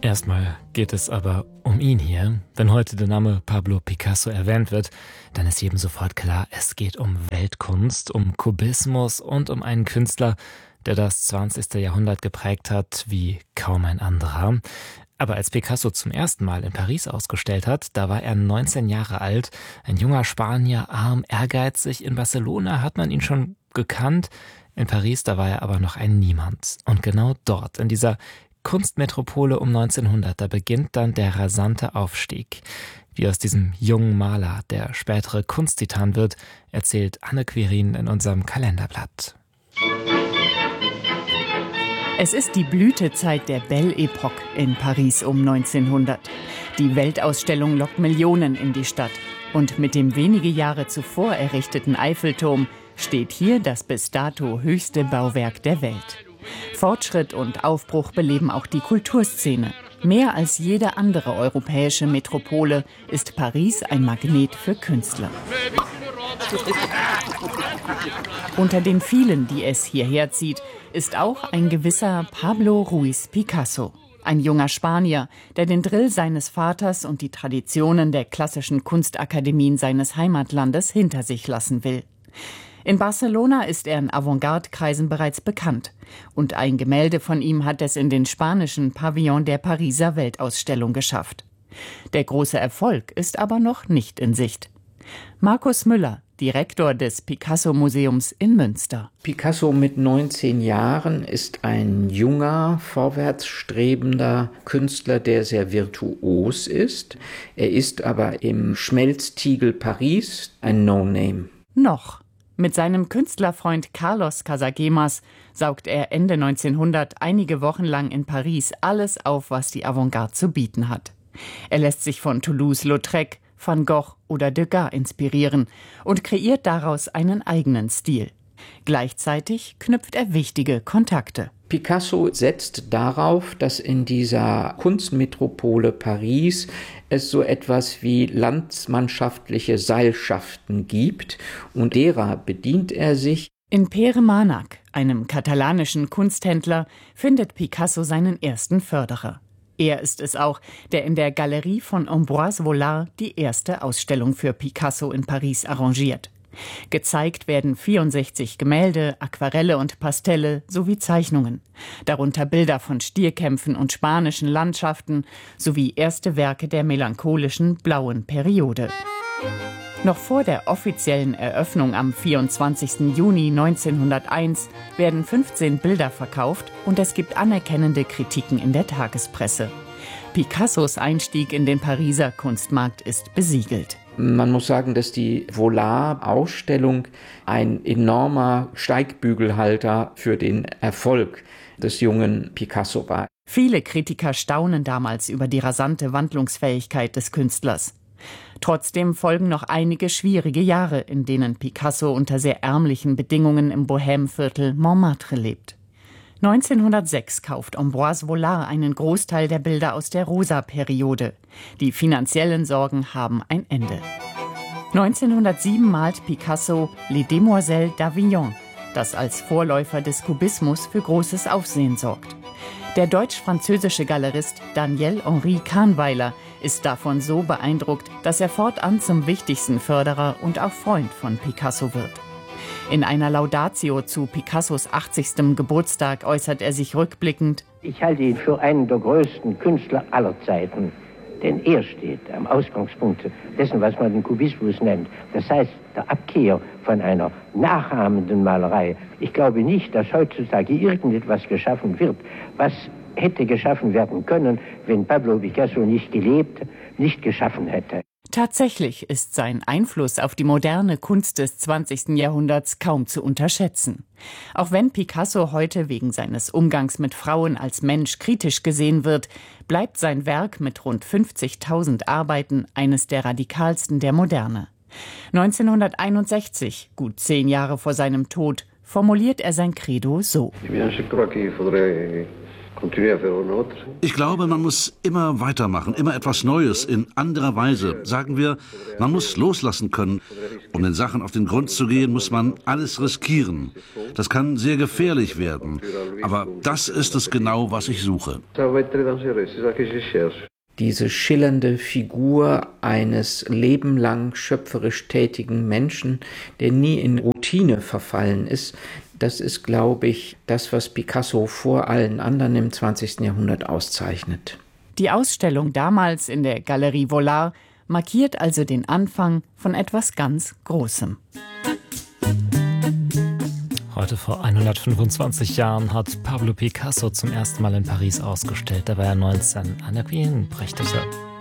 Erstmal geht es aber um ihn hier. Wenn heute der Name Pablo Picasso erwähnt wird, dann ist jedem sofort klar, es geht um Weltkunst, um Kubismus und um einen Künstler, der das 20. Jahrhundert geprägt hat wie kaum ein anderer. Aber als Picasso zum ersten Mal in Paris ausgestellt hat, da war er 19 Jahre alt, ein junger Spanier, arm, ehrgeizig. In Barcelona hat man ihn schon gekannt, in Paris, da war er aber noch ein Niemand. Und genau dort, in dieser Kunstmetropole um 1900, da beginnt dann der rasante Aufstieg. Wie aus diesem jungen Maler der spätere Kunsttitan wird, erzählt Anne Quirin in unserem Kalenderblatt. Es ist die Blütezeit der Belle Époque in Paris um 1900. Die Weltausstellung lockt Millionen in die Stadt. Und mit dem wenige Jahre zuvor errichteten Eiffelturm steht hier das bis dato höchste Bauwerk der Welt. Fortschritt und Aufbruch beleben auch die Kulturszene. Mehr als jede andere europäische Metropole ist Paris ein Magnet für Künstler. Unter den vielen, die es hierher zieht, ist auch ein gewisser Pablo Ruiz Picasso. Ein junger Spanier, der den Drill seines Vaters und die Traditionen der klassischen Kunstakademien seines Heimatlandes hinter sich lassen will. In Barcelona ist er in Avantgarde-Kreisen bereits bekannt. Und ein Gemälde von ihm hat es in den spanischen Pavillon der Pariser Weltausstellung geschafft. Der große Erfolg ist aber noch nicht in Sicht. Markus Müller, Direktor des Picasso-Museums in Münster. Picasso mit 19 Jahren ist ein junger, vorwärtsstrebender Künstler, der sehr virtuos ist. Er ist aber im Schmelztiegel Paris ein No-Name. Noch. Mit seinem Künstlerfreund Carlos Casagemas saugt er Ende 1900 einige Wochen lang in Paris alles auf, was die Avantgarde zu bieten hat. Er lässt sich von Toulouse-Lautrec, Van Gogh oder Degas inspirieren und kreiert daraus einen eigenen Stil. Gleichzeitig knüpft er wichtige Kontakte. Picasso setzt darauf, dass in dieser Kunstmetropole Paris es so etwas wie landsmannschaftliche Seilschaften gibt und derer bedient er sich. In Pere Manac, einem katalanischen Kunsthändler, findet Picasso seinen ersten Förderer. Er ist es auch, der in der Galerie von Ambroise Vollard die erste Ausstellung für Picasso in Paris arrangiert. Gezeigt werden 64 Gemälde, Aquarelle und Pastelle sowie Zeichnungen. Darunter Bilder von Stierkämpfen und spanischen Landschaften sowie erste Werke der melancholischen blauen Periode. Noch vor der offiziellen Eröffnung am 24. Juni 1901 werden 15 Bilder verkauft und es gibt anerkennende Kritiken in der Tagespresse. Picassos Einstieg in den Pariser Kunstmarkt ist besiegelt. Man muss sagen, dass die Vollard-Ausstellung ein enormer Steigbügelhalter für den Erfolg des jungen Picasso war. Viele Kritiker staunen damals über die rasante Wandlungsfähigkeit des Künstlers. Trotzdem folgen noch einige schwierige Jahre, in denen Picasso unter sehr ärmlichen Bedingungen im Bohème-Viertel Montmartre lebt. 1906 kauft Ambroise Vollard einen Großteil der Bilder aus der Rosa-Periode. Die finanziellen Sorgen haben ein Ende. 1907 malt Picasso Les Demoiselles d'Avignon, das als Vorläufer des Kubismus für großes Aufsehen sorgt. Der deutsch-französische Galerist Daniel-Henri Kahnweiler ist davon so beeindruckt, dass er fortan zum wichtigsten Förderer und auch Freund von Picasso wird. In einer Laudatio zu Picassos 80. Geburtstag äußert er sich rückblickend: Ich halte ihn für einen der größten Künstler aller Zeiten, denn er steht am Ausgangspunkt dessen, was man den Kubismus nennt. Das heißt, der Abkehr von einer nachahmenden Malerei. Ich glaube nicht, dass heutzutage irgendetwas geschaffen wird, was hätte geschaffen werden können, wenn Pablo Picasso nicht gelebt, nicht geschaffen hätte. Tatsächlich ist sein Einfluss auf die moderne Kunst des 20. Jahrhunderts kaum zu unterschätzen. Auch wenn Picasso heute wegen seines Umgangs mit Frauen als Mensch kritisch gesehen wird, bleibt sein Werk mit rund 50.000 Arbeiten eines der radikalsten der Moderne. 1961, gut 10 Jahre vor seinem Tod, formuliert er sein Credo so: Ich glaube, man muss immer weitermachen, immer etwas Neues in anderer Weise. Sagen wir, man muss loslassen können. Um den Sachen auf den Grund zu gehen, muss man alles riskieren. Das kann sehr gefährlich werden. Aber das ist es genau, was ich suche. Diese schillernde Figur eines lebenlang schöpferisch tätigen Menschen, der nie in Routine verfallen ist, das ist, glaube ich, das, was Picasso vor allen anderen im 20. Jahrhundert auszeichnet. Die Ausstellung damals in der Galerie Vollard markiert also den Anfang von etwas ganz Großem. Heute vor 125 Jahren hat Pablo Picasso zum ersten Mal in Paris ausgestellt. Da war er 19. Anne Bien berichtete.